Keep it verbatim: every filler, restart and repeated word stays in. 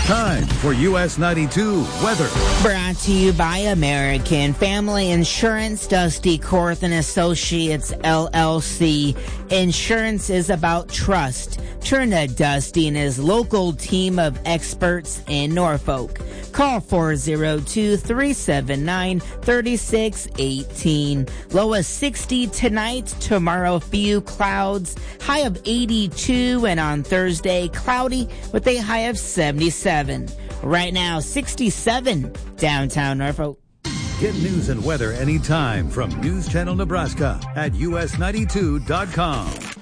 Time for U S ninety-two weather. Brought to you by American Family Insurance, Dusty Korth and Associates, L L C. Insurance is about trust. Turn to Dusty and his local team of experts in Norfolk. Call four oh two, three seven nine, three six one eight. Low of sixty tonight, tomorrow few clouds, high of eighty-two, and on Thursday cloudy with a high of seventy-seven. Right now, sixty-seven downtown Norfolk. Get news and weather anytime from News Channel Nebraska at U S ninety-two dot com.